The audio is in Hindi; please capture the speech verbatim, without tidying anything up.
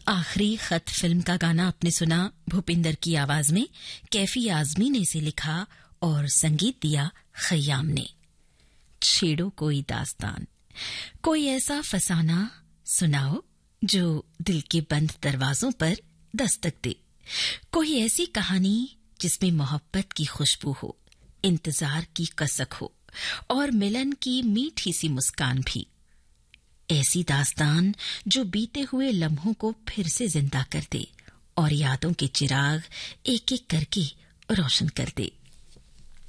आखिरी खत फिल्म का गाना आपने सुना भूपिंदर की आवाज में। कैफी आजमी ने इसे लिखा और संगीत दिया खयाम ने। छेड़ो कोई दास्तान, कोई ऐसा फसाना सुनाओ जो दिल के बंद दरवाजों पर दस्तक दे। कोई ऐसी कहानी जिसमें मोहब्बत की खुशबू हो, इंतजार की कसक हो और मिलन की मीठी सी मुस्कान भी। ऐसी दास्तान जो बीते हुए लम्हों को फिर से जिंदा कर दे और यादों के चिराग एक एक करके रोशन कर दे।